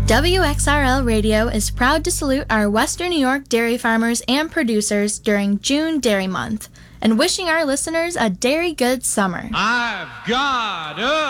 WXRL Radio is proud to salute our Western New York dairy farmers and producers during June Dairy Month and wishing our listeners a dairy good summer. I've got a